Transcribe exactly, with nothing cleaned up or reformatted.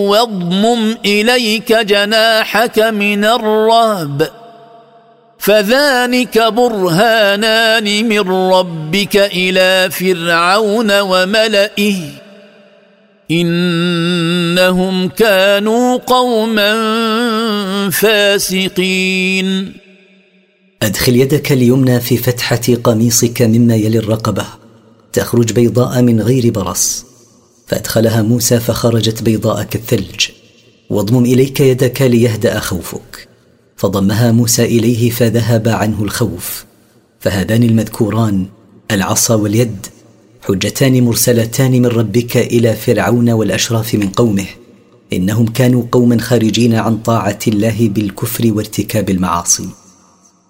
واضمم إليك جناحك من الرهب فذلك برهانان من ربك إلى فرعون وملئه إنهم كانوا قوما فاسقين. أدخل يدك اليمنى في فتحة قميصك مما يلي الرقبة تخرج بيضاء من غير برص، فأدخلها موسى فخرجت بيضاء كالثلج. واضمم إليك يدك ليهدأ خوفك، فضمها موسى إليه فذهب عنه الخوف. فهذان المذكوران العصا واليد حجتان مرسلتان من ربك إلى فرعون والأشراف من قومه، إنهم كانوا قوما خارجين عن طاعة الله بالكفر وارتكاب المعاصي.